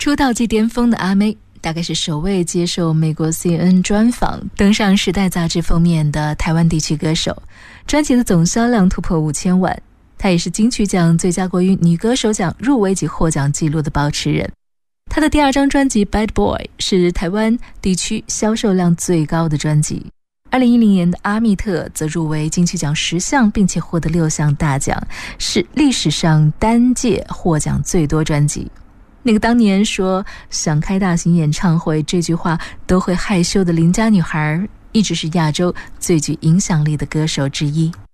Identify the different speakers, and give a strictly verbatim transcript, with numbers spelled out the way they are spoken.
Speaker 1: 出道即巅峰的阿妹，大概是首位接受美国 C N N 专访登上《时代》杂志封面的台湾地区歌手，专辑的总销量突破五千万。她也是金曲奖最佳国语女歌手奖入围及获奖纪录的保持人。她的第二张专辑《Bad Boy》是台湾地区销售量最高的专辑。二零一零年的阿密特则入围金曲奖十项，并且获得六项大奖，是历史上单届获奖最多专辑。那个当年说想开大型演唱会这句话都会害羞的邻家女孩，一直是亚洲最具影响力的歌手之一。